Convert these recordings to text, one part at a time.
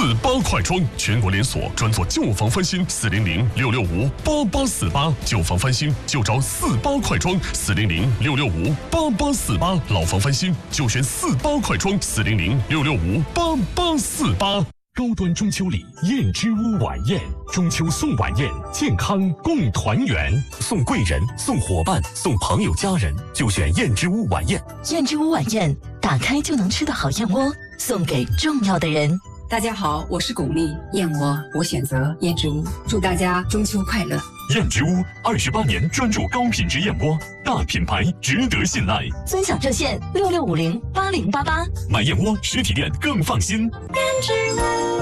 48快装，全国连锁，专做旧房翻新，400-665-8848，旧房翻新就找48快装，400-665-8848，老房翻新就选48快装，400-665-8848。高端中秋礼，燕之屋晚宴，中秋送晚宴，健康共团圆，送贵人，送伙伴，送朋友家人，就选燕之屋晚宴。 燕之屋晚宴，打开就能吃的好燕窝，送给重要的人。 大家好，我是巩俐，燕窝我选择燕之屋，祝大家中秋快乐。 燕之屋28年专注高品质燕窝，大品牌值得信赖。 尊享热线66508088， 买燕窝实体店更放心。 燕之屋。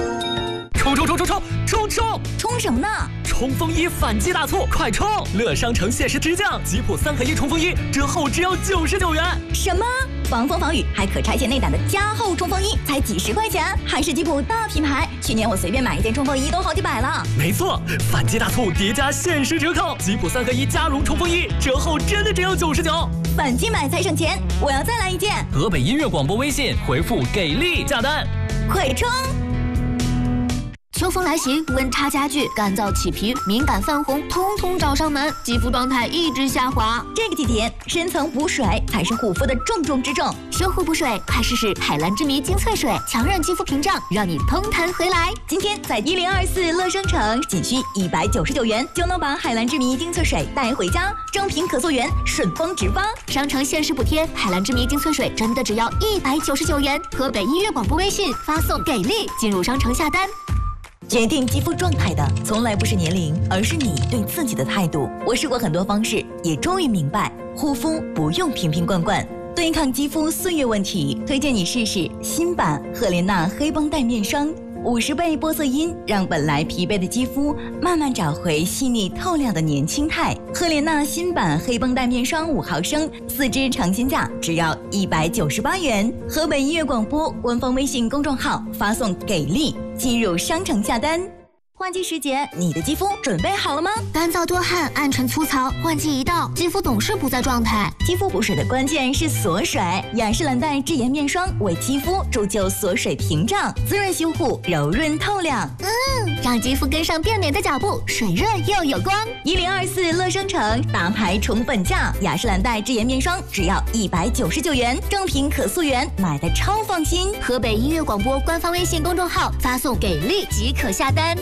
冲什么呢？冲锋衣反击大促，快冲！乐商城限时直降，吉普3合1冲锋衣折后只要99元。 什么？防风防雨还可拆卸内胆的加厚冲锋衣才几十块钱，还是吉普大品牌。去年我随便买一件冲锋衣都好几百了。 没错，反击大促叠加限时折扣，吉普3合1加绒冲锋衣折后真的只要99。 反击买才省钱，我要再来一件。 河北音乐广播微信回复给力下单， 快冲！ 秋风来袭，温差加剧，干燥起皮，敏感泛红，通通找上门，肌肤状态一直下滑。 这个季节，深层补水才是护肤的重中之重。 修护补水，快试试海蓝之谜精粹水，强韧肌肤屏障，让你通弹回来。 今天在1024乐商城，仅需199元就能把海蓝之谜精粹水带回家，正品可溯源，顺丰直发。 商城限时补贴，海蓝之谜精粹水真的只要199元。河北音乐广播微信发送给力，进入商城下单。 决定肌肤状态的从来不是年龄，而是你对自己的态度。我试过很多方式，也终于明白，护肤不用瓶瓶罐罐。对抗肌肤岁月问题，推荐你试试新版赫莲娜黑绷带面霜，50倍玻色因，让本来疲惫的肌肤慢慢找回细腻透亮的年轻态。赫莲娜新版黑绷带面霜5毫升，4支尝鲜价只要198元。河北音乐广播官方微信公众号发送给力，进入商城下单。换季时节，你的肌肤准备好了吗？ 干燥多汗、暗沉粗糙，换季一到，肌肤总是不在状态。 肌肤补水的关键是锁水，雅诗兰黛智妍面霜为肌肤铸就锁水屏障，滋润修护，柔润透亮。 让肌肤跟上变美的脚步，水润又有光。 1024乐商城大牌宠粉价，雅诗兰黛智妍面霜只要199元，正品可溯源，买的超放心。 河北音乐广播官方微信公众号发送给力即可下单。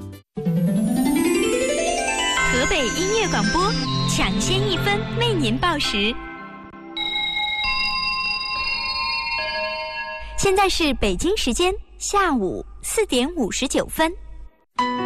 河北音乐广播，抢先1分为您报时。现在是北京时间下午4点59分。